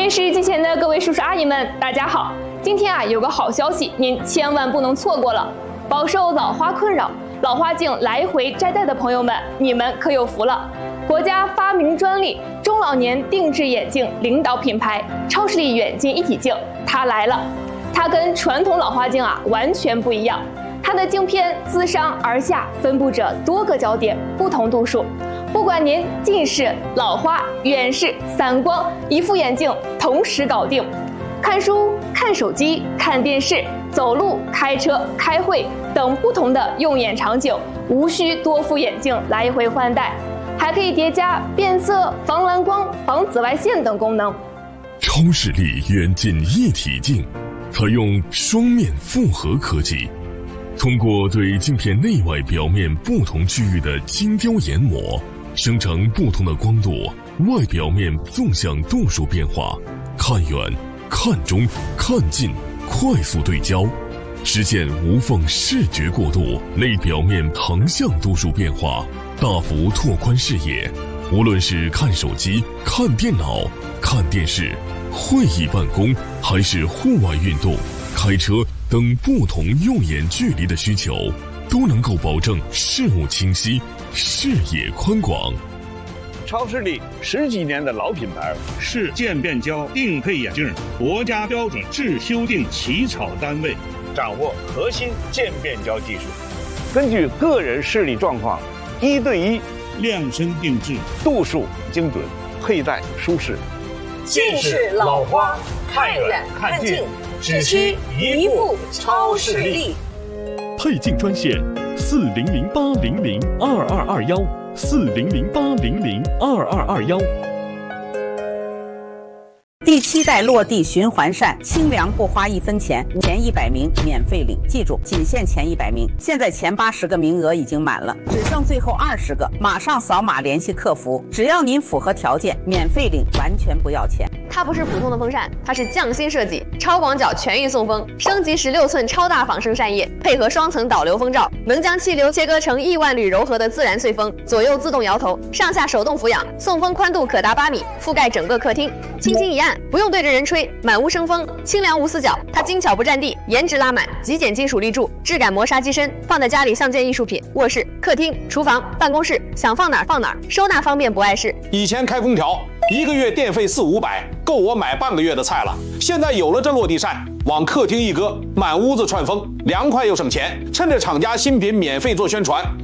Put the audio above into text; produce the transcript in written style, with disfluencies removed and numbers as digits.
电视机前的各位叔叔阿姨们，大家好！今天有个好消息，您千万不能错过了。饱受老花困扰、老花镜来回摘戴的朋友们，你们可有福了！国家发明专利中老年定制眼镜领导品牌超视力远近一体镜，它来了！它跟传统老花镜完全不一样。它的镜片自上而下分布着多个焦点，不同度数。不管您近视、老花、远视、散光，一副眼镜同时搞定。看书、看手机、看电视、走路、开车、开会等不同的用眼场景，无需多副眼镜来回换代，还可以叠加变色、防蓝光、防紫外线等功能。 超视力远近一体镜采用双面复合科技，通过对镜片内外表面不同区域的精雕研磨，生成不同的光度、外表面纵向度数变化，看远、看中、看近，快速对焦，实现无缝视觉过渡，内表面横向度数变化，大幅拓宽视野。无论是看手机、看电脑、看电视、会议办公，还是户外运动、开车等不同用眼距离的需求，都能够保证视物清晰、视野宽广。 超视力10几年的老品牌， 是渐变焦定配眼镜国家标准制修订起草单位， 掌握核心渐变焦技术，根据个人视力状况，1对1 量身定制， 度数精准，佩戴舒适。 近视老花，看远看近，只需一副超视力。 配镜专线：4008002221，4008002221。 第7代落地循环扇，清凉不花1分钱，前100名免费领。记住，仅限前100名，现在前80个名额已经满了，只剩最后20个，马上扫码联系客服，只要您符合条件，免费领，完全不要钱。 它不是普通的风扇，它是匠心设计，超广角全域送风，升级16寸超大仿生扇叶，配合双层导流风罩，能将气流切割成亿万缕柔和的自然碎风，左右自动摇头，上下手动俯仰，送风宽度可达8米，覆盖整个客厅，轻轻一按，不用对着人吹，满屋生风，清凉无死角。它精巧不占地，颜值拉满，极简金属立柱，质感磨砂机身，放在家里像件艺术品。卧室、客厅、厨房、办公室，想放哪儿放哪儿，收纳方便不碍事。 以前开空调1个月电费400-500，够我买半个月的菜了。现在有了这落地扇，往客厅一搁，满屋子串风，凉快又省钱。趁着厂家新品免费做宣传，